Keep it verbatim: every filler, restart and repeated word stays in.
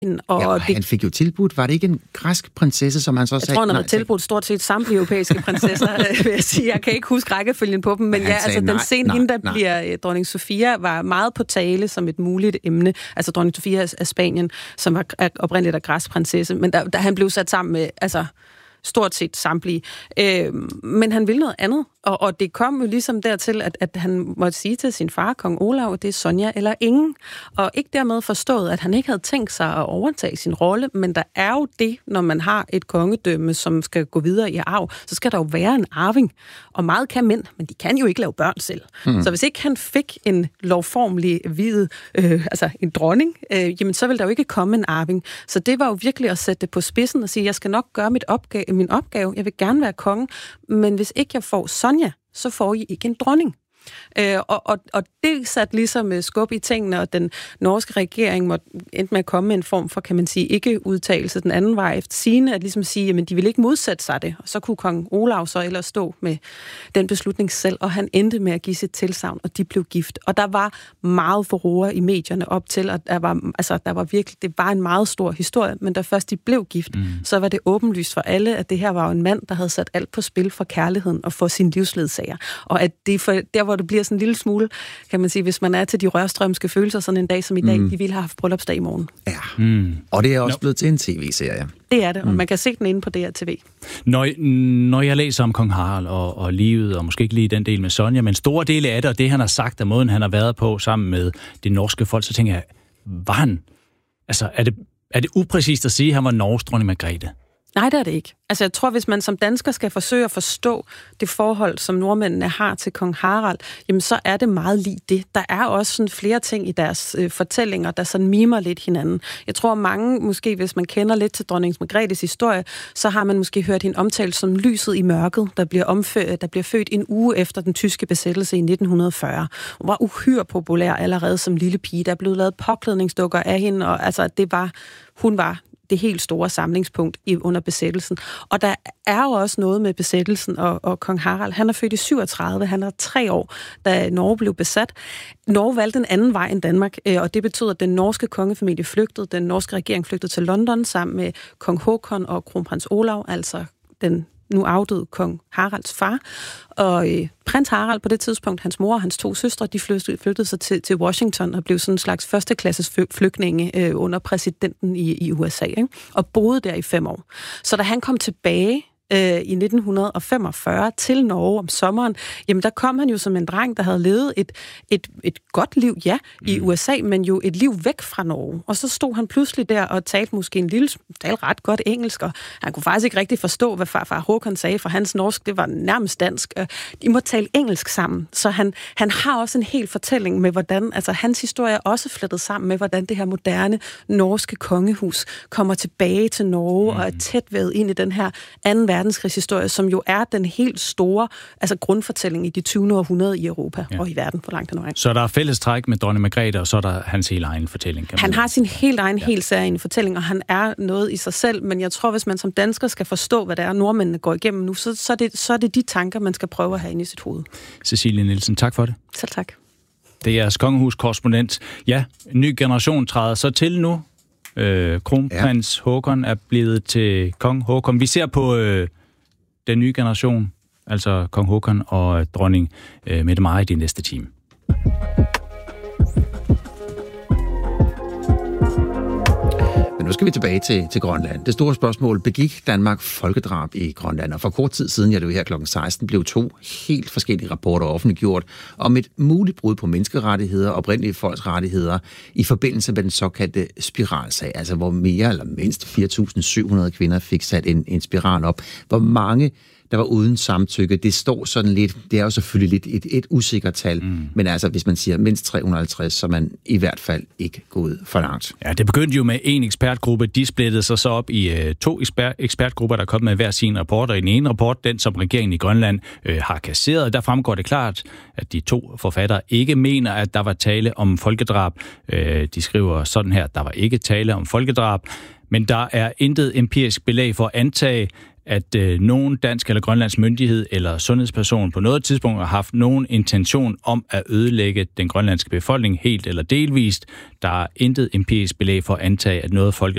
Og ja, han fik jo tilbudt, var det ikke en græsk prinsesse, som han så jeg sagde? Jeg tror, han har tilbudt stort set samtlige europæiske prinsesser, vil jeg sige. Jeg kan ikke huske rækkefølgen på dem, men ja, altså den nej, scene, nej, hende, der nej. bliver dronning Sofia, var meget på tale som et muligt emne. Altså dronning Sofia af Spanien, som var oprindeligt af græsk prinsesse, men da, da han blev sat sammen med, altså stort set samtlige. Øh, men han ville noget andet, og, og det kom jo ligesom dertil, at, at han måtte sige til sin far, kong Olav, at det er Sonja eller ingen. Og ikke dermed forstået, at han ikke havde tænkt sig at overtage sin rolle, men der er jo det, når man har et kongedømme, som skal gå videre i arv, så skal der jo være en arving. Og meget kan mænd, men de kan jo ikke lave børn selv. Mm. Så hvis ikke han fik en lovformelig hvid, øh, altså en dronning, øh, jamen så vil der jo ikke komme en arving. Så det var jo virkelig at sætte det på spidsen og sige, jeg skal nok gøre mit opgave, min opgave, jeg vil gerne være konge, men hvis ikke jeg får Sonja, så får I ikke en dronning. Øh, og, og, og det satte ligesom skub i tingene, og den norske regering måtte endte med at komme med en form for, kan man sige, ikke-udtalelse den anden vej efter sigende, at ligesom sige, at de ville ikke modsætte sig det, og så kunne kong Olav så ellers stå med den beslutning selv, og han endte med at give sit tilsagn, og de blev gift. Og der var meget furore i medierne op til, at der var, altså, der var virkelig, det var en meget stor historie, men da først de blev gift, mm. så var det åbenlyst for alle, at det her var en mand, der havde sat alt på spil for kærligheden og for sin livsledsager. Og at det for, der hvor det bliver sådan en lille smule, kan man sige, hvis man er til de rørstrømske følelser sådan en dag som i dag, mm. de ville have haft bryllupsdag i morgen. Ja, mm. og det er også no. blevet til en tv-serie. Det er det, og mm. man kan se den inde på D R T V. Når, når jeg læser om kong Harald og, og livet, og måske ikke lige den del med Sonja, men store dele af det, og det han har sagt, og måden han har været på sammen med det norske folk, så tænker jeg, var han, altså er det, er det upræcist at sige, at han var Norges dronning Margrethe? Nej, det er det ikke. Altså, jeg tror, hvis man som dansker skal forsøge at forstå det forhold, som nordmændene har til kong Harald, jamen så er det meget lige det. Der er også sådan flere ting i deres øh, fortællinger, der sådan mimer lidt hinanden. Jeg tror, mange, måske hvis man kender lidt til dronning Margrethes historie, så har man måske hørt hende omtalt som lyset i mørket, der bliver, omfødt, der bliver født en uge efter den tyske besættelse i nitten fyrre. Hun var uhyre populær allerede som lille pige. Der blev lavet påklædningsdukker af hende, og altså, det var, hun var det helt store samlingspunkt i, under besættelsen. Og der er jo også noget med besættelsen og, og kong Harald. Han er født i syvogtredive, han er tre år, da Norge blev besat. Norge valgte en anden vej end Danmark, og det betød, at den norske kongefamilie flygtede. Den norske regering flygtede til London sammen med kong Håkon og kronprins Olav, altså den nu afdøde kong Haralds far. Og øh, prins Harald på det tidspunkt, hans mor og hans to søstre, de flygtede, flygtede sig til, til Washington og blev sådan en slags førsteklasses flygtninge øh, under præsidenten i, i U S A, ikke? Og boede der i fem år. Så da han kom tilbage i nitten femogfyrre til Norge om sommeren, jamen der kom han jo som en dreng, der havde levet et, et, et godt liv, ja, i U S A, men jo et liv væk fra Norge. Og så stod han pludselig der og talte måske en lille, talte ret godt engelsk, og han kunne faktisk ikke rigtig forstå, hvad farfar Håkon sagde, for hans norsk, det var nærmest dansk. De må tale engelsk sammen, så han, han har også en hel fortælling med, hvordan, altså hans historie er også flettet sammen med, hvordan det her moderne norske kongehus kommer tilbage til Norge, mm. og er tæt ved ind i den her anden verden verdenskrigshistorie, som jo er den helt store altså grundfortælling i det tyvende århundrede i Europa ja. og i verden for langt og vejen. Så der er fællestræk med dronning Margrethe, og så er der hans helt egen fortælling. Kan han har sin helt egen, ja. helt særlige fortælling, og han er noget i sig selv, men jeg tror, hvis man som dansker skal forstå, hvad det er, nordmændene går igennem nu, så, så, er, det, så er det de tanker, man skal prøve at have inde i sit hoved. Cecilie Nielsen, tak for det. Selv tak. Det er jeres kongehus-korrespondent. Ja, en ny generation træder så til nu. Øh, kronprins ja. Håkon er blevet til kong Håkon. Vi ser på øh, den nye generation, altså kong Håkon og dronning øh, Mette-Marit i næste time. Men nu skal vi tilbage til, til Grønland. Det store spørgsmål, begik Danmark folkedrab i Grønland? Og for kort tid siden, ja det var her klokken seksten, blev to helt forskellige rapporter offentliggjort om et muligt brud på menneskerettigheder og oprindelige folks rettigheder i forbindelse med den såkaldte spiralsag, altså hvor mere eller mindst fire tusind syv hundrede kvinder fik sat en, en spiral op. Hvor mange der var uden samtykke, det står sådan lidt, det er jo selvfølgelig lidt et, et usikkert tal, mm. men altså hvis man siger mindst tre hundrede og halvtreds, så er man i hvert fald ikke gået for langt. Ja, det begyndte jo med en ekspertgruppe, de splittede sig så op i uh, to eksper- ekspertgrupper, der kom med hver sin rapport, og i den ene rapport, den som regeringen i Grønland uh, har kasseret, der fremgår det klart, at de to forfattere ikke mener, at der var tale om folkedrab. Uh, de skriver sådan her, der var ikke tale om folkedrab, men der er intet empirisk belæg for at antage, at øh, nogen dansk eller grønlandsk myndighed eller sundhedsperson på noget tidspunkt har haft nogen intention om at ødelægge den grønlandske befolkning helt eller delvist. Der er intet empirisk belæg for at antage, at noget folk